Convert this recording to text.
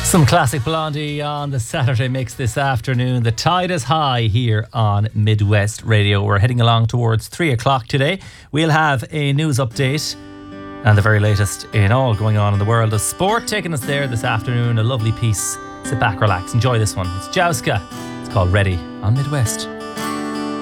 Some classic Blondie on the Saturday mix this afternoon. The tide is high here on Midwest Radio. We're heading along towards 3 o'clock today. We'll have a news update and the very latest in all going on in the world of sport. Taking us there this afternoon, a lovely piece. Sit back, relax, enjoy this one. It's Jowska. It's called Ready on Midwest.